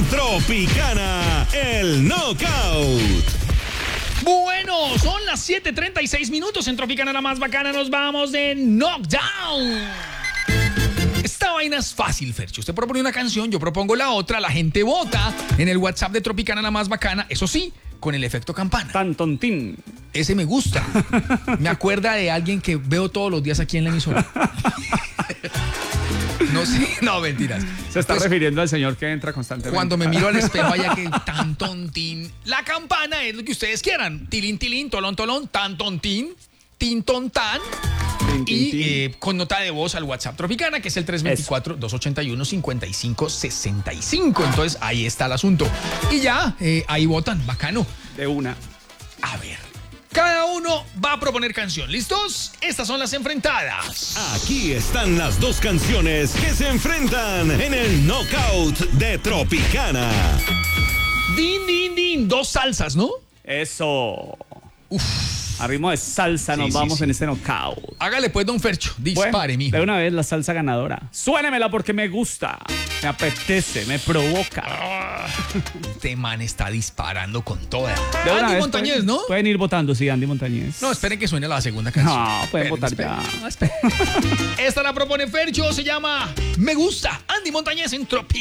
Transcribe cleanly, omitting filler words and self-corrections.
Tropicana, el Knockout. Bueno, son las 7:36 minutos en Tropicana, la más bacana. Nos vamos de Knockdown. Esta vaina es fácil, Fercho. Usted propone una canción, yo propongo la otra, la gente vota en el WhatsApp de Tropicana, la más bacana. Eso sí, con el efecto campana. Tan tontín. Ese me gusta. Me acuerda de alguien que veo todos los días aquí en la emisora. No sé, no, mentiras. Se está Pues, refiriendo al señor que entra constantemente. cuando me miro al espejo, allá que tan tontín. La campana es lo que ustedes quieran. Tilín, tilín, tolón, tolón, tan tontín, tin, ton, tan. Tin, tin, Y tin. con nota de voz al WhatsApp Tropicana, que es el 324-281-5565. Entonces, ahí está el asunto. Y ya, ahí votan, bacano. De una. A ver, cada uno va a proponer canción. ¿Listos? Estas son las enfrentadas. Aquí están las dos canciones que se enfrentan en el Knockout de Tropicana. Din, din, din. Dos salsas, ¿no? Eso. A ritmo de salsa nos vamos en este knockout. Hágale pues, don Fercho. Dispare, Bueno, mijo. de una vez la salsa ganadora. Suénemela porque me gusta, me apetece, me provoca. Este man está disparando con toda. De una Andy vez Montañez, pueden, ¿no? Pueden ir votando, sí, Andy Montañez. No, esperen que suene la segunda canción. No, pueden votar Esperen. ya. No, esperen. Esta la propone Fercho, se llama Me Gusta. Andy Montañez en Tropicana.